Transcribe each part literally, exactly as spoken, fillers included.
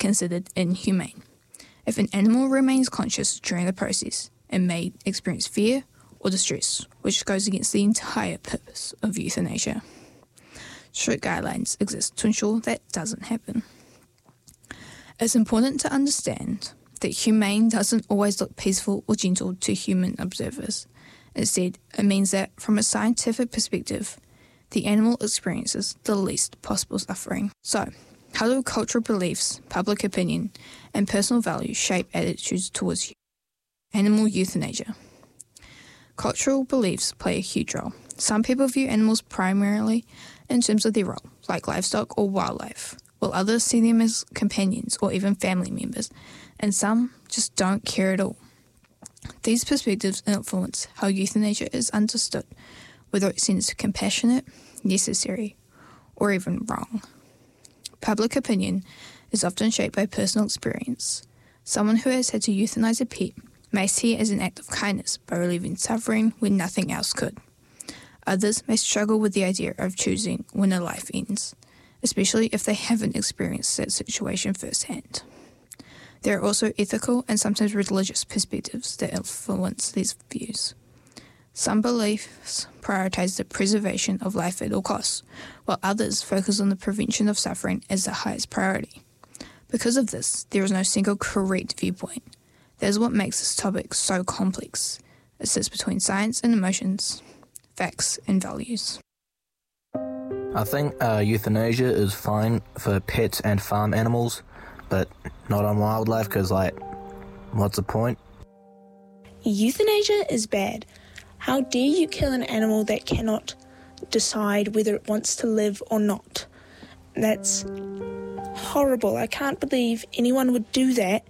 considered inhumane. If an animal remains conscious during the process, it may experience fear or distress, which goes against the entire purpose of euthanasia. Strict guidelines exist to ensure that doesn't happen. It's important to understand that humane doesn't always look peaceful or gentle to human observers. Instead, it means that from a scientific perspective, the animal experiences the least possible suffering. So, how do cultural beliefs, public opinion, and personal values shape attitudes towards animal euthanasia? Cultural beliefs play a huge role. Some people view animals primarily in terms of their role, like livestock or wildlife, while others see them as companions or even family members, and some just don't care at all. These perspectives influence how euthanasia is understood, whether it's seen as compassionate, necessary, or even wrong. Public opinion is often shaped by personal experience. Someone who has had to euthanize a pet may see it as an act of kindness by relieving suffering when nothing else could. Others may struggle with the idea of choosing when a life ends, especially if they haven't experienced that situation firsthand. There are also ethical and sometimes religious perspectives that influence these views. Some beliefs prioritize the preservation of life at all costs, while others focus on the prevention of suffering as the highest priority. Because of this, there is no single correct viewpoint. That is what makes this topic so complex. It sits between science and emotions, facts and values. I think uh, euthanasia is fine for pets and farm animals, but not on wildlife, because, like, what's the point? Euthanasia is bad. How dare you kill an animal that cannot decide whether it wants to live or not? That's horrible. I can't believe anyone would do that.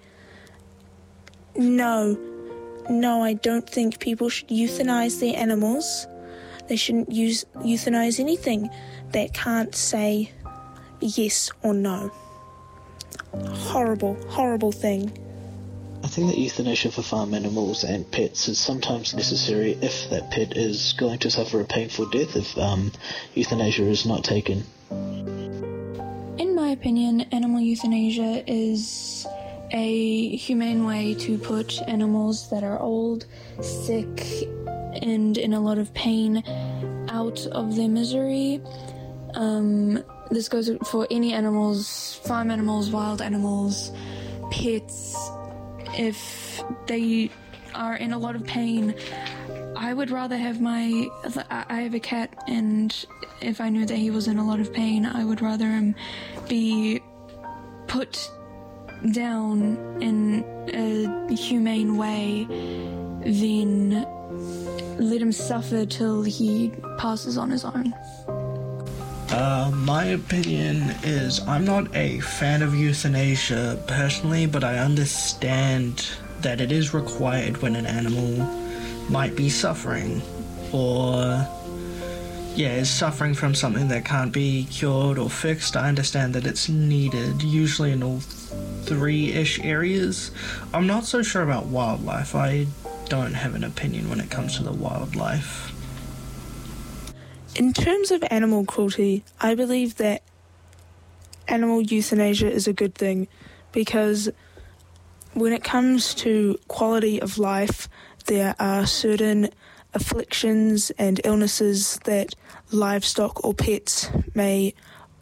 No, no, I don't think people should euthanize their animals. They shouldn't use euthanize anything that can't say yes or no. Horrible, horrible thing. I think that euthanasia for farm animals and pets is sometimes necessary if that pet is going to suffer a painful death if um, euthanasia is not taken. In my opinion, animal euthanasia is a humane way to put animals that are old, sick, and in a lot of pain out of their misery. Um, this goes for any animals, farm animals, wild animals, pets. If they are in a lot of pain, I would rather have my... I have a cat, and if I knew that he was in a lot of pain, I would rather him be put down in a humane way than let him suffer till he passes on his own. Uh, my opinion is I'm not a fan of euthanasia personally, but I understand that it is required when an animal might be suffering or, yeah, is suffering from something that can't be cured or fixed. I understand that it's needed, usually in all three-ish areas. I'm not so sure about wildlife. I don't have an opinion when it comes to the wildlife. In terms of animal cruelty, I believe that animal euthanasia is a good thing because when it comes to quality of life, there are certain afflictions and illnesses that livestock or pets may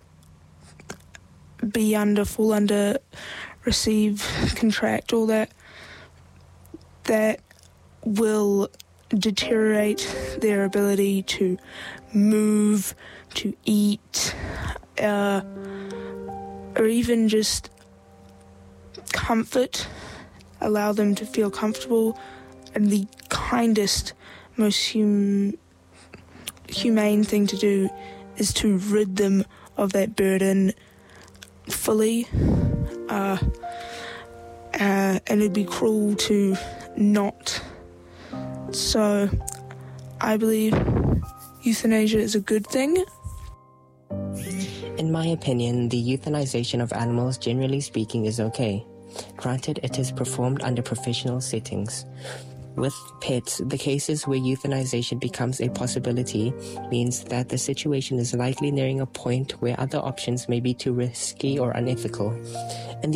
be under, fall under, receive, contract, all that, that will deteriorate their ability to move, to eat, uh, or even just comfort, allow them to feel comfortable. And the kindest, most hum- humane thing to do is to rid them of that burden fully. Uh, uh, and it'd be cruel to not. So, I believe euthanasia is a good thing. In my opinion, the euthanization of animals, generally speaking, is okay. Granted, it is performed under professional settings. With pets, the cases where euthanization becomes a possibility means that the situation is likely nearing a point where other options may be too risky or unethical. In